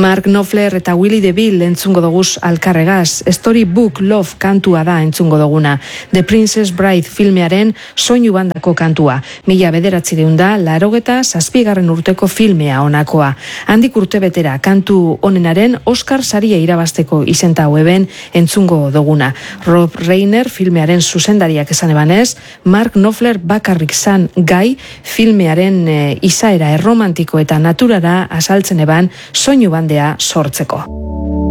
Mark Knopfler eta Willie DeVille entzungo doguz alkarregaz. Storybook Love kantua da entzungo doguna. The Princess Bride filmearen soinu bandako kantua. 1987 urteko filmea honakoa. Handik urtebetera kantu honenaren Oscar saria irabazteko izenta haueben entzungo doguna. Rob Reiner filmearen zuzendariak esan ebanez, Mark Knopfler bakarrik zan gai filmearen izaera erromantiko eta naturara azaltzen eban soinu bandea sortzeko.